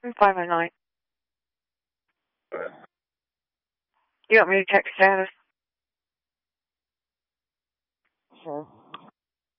509. You want me to check status? Sure.